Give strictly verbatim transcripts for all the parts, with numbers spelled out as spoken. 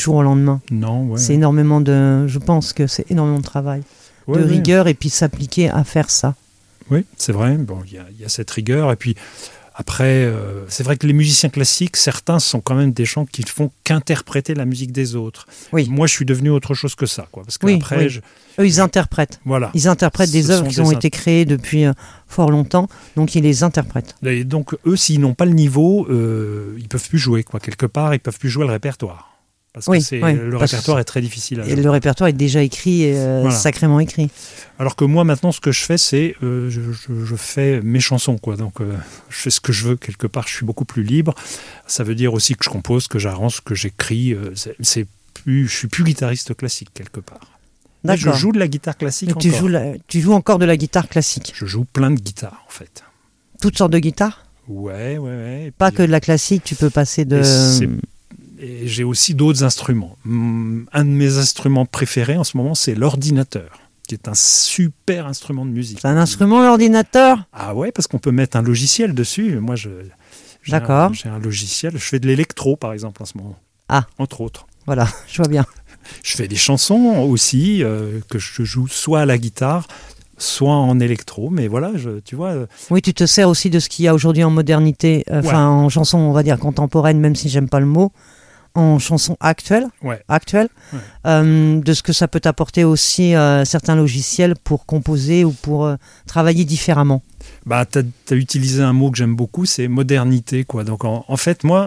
jour au lendemain. Non, ouais. C'est énormément de... Je pense que c'est énormément de travail, Ouais, de ouais. rigueur, et puis s'appliquer à faire ça. Oui, c'est vrai. Bon, il y a, y a cette rigueur. Et puis, après, euh, c'est vrai que les musiciens classiques, certains sont quand même des gens qui ne font qu'interpréter la musique des autres. Oui. Moi, je suis devenu autre chose que ça, quoi. Parce que Oui, après, oui. je- Eux, ils interprètent. voilà. Ils interprètent des Ce œuvres sont qui des ont int- été créées depuis euh, fort longtemps, donc ils les interprètent. Et donc, eux, s'ils n'ont pas le niveau, euh, ils peuvent plus jouer, quoi. Quelque part, ils peuvent plus jouer le répertoire. Parce Oui, que c'est, oui, le parce- répertoire est très difficile à Et jouer. le répertoire est déjà écrit, euh, Voilà. sacrément écrit. Alors que moi, maintenant, ce que je fais, c'est euh, je, je- je fais mes chansons, quoi. Donc, euh, je fais ce que je veux, quelque part. Je suis beaucoup plus libre. Ça veut dire aussi que je compose, que j'arrange, que j'écris. euh, c'est, c'est plus, je suis plus guitariste classique, quelque part. Mais je D'accord. joue de la guitare classique Donc tu encore. joues, la- tu joues encore de la guitare classique. Je joue plein de guitares, en fait. Toutes sortes de guitares. Ouais, ouais, ouais. Et Pas puis, que de la classique, tu peux passer de... Et c'est- Et j'ai aussi d'autres instruments. Hum, Un de mes instruments préférés en ce moment, c'est l'ordinateur, qui est un super instrument de musique. C'est un instrument, l'ordinateur? Ah ouais, parce qu'on peut mettre un logiciel dessus. Moi, je, j'ai D'accord. un- j'ai un logiciel. Je fais de l'électro, par exemple, en ce moment. Ah. Entre autres. Voilà, je vois bien. Je fais des chansons aussi, euh, que je joue soit à la guitare, soit en électro. Mais voilà, je, tu vois... euh, Oui, tu te sers aussi de ce qu'il y a aujourd'hui en modernité, euh, enfin Ouais. en chanson, on va dire contemporaine, même si j'aime pas le mot, en chanson actuelle, Ouais. actuelle Ouais. euh, de ce que ça peut t'apporter aussi euh, certains logiciels pour composer ou pour euh, travailler différemment. Bah, tu as utilisé un mot que j'aime beaucoup, c'est modernité, quoi. Donc, en, en fait, moi,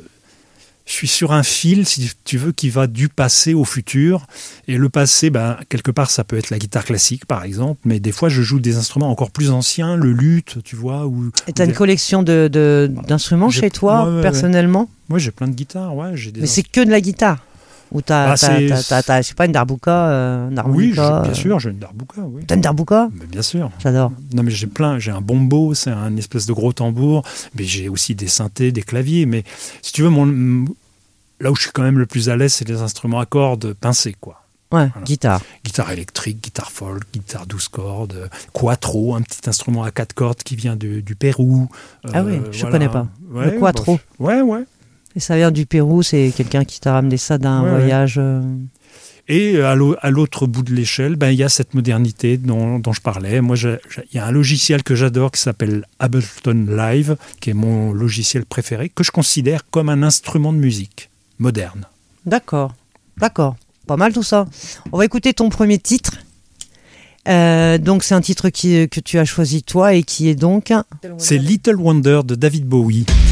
je suis sur un fil, si tu veux, qui va du passé au futur. Et le passé, bah, quelque part, ça peut être la guitare classique, par exemple. Mais des fois, je joue des instruments encore plus anciens, le luth, tu vois. Ou, Et tu as ou une des- collection de, de- d'instruments J'ai- chez toi, ouais, ouais, ouais. personnellement? Moi, j'ai plein de guitares, ouais. J'ai des Mais c'est que de la guitare? Ou t'as, Ah, t'as, c'est- t'as, t'as- t'as, je sais pas, une darbuka, euh, une Oui, j'ai- harmonica? bien euh, sûr, j'ai une darbuka, oui. T'as une darbuka? Mais bien sûr. J'adore. Non, mais j'ai plein. J'ai un bombo, c'est un espèce de gros tambour. Mais j'ai aussi des synthés, des claviers. Mais si tu veux, mon, là où je suis quand même le plus à l'aise, c'est les instruments à cordes pincés, quoi. Ouais, Voilà. guitare. Guitare électrique, guitare folk, guitare douze cordes, euh, quattro, un petit instrument à quatre cordes qui vient de- du Pérou. Ah oui, je connais pas. Ouais, Le quattro. bon, ouais, ouais. Et ça vient du Pérou, c'est quelqu'un qui t'a ramené ça d'un Ouais, voyage. euh, Et à l'au- à l'autre bout de l'échelle, ben, il y a cette modernité dont, dont je parlais. Moi, j'ai- j'ai- il y a un logiciel que j'adore qui s'appelle Ableton Live, qui est mon logiciel préféré, que je considère comme un instrument de musique moderne. D'accord, d'accord. Pas mal tout ça. On va écouter ton premier titre. Euh, donc c'est un titre qui, que tu as choisi toi et qui est donc... C'est Little Wonder de David Bowie.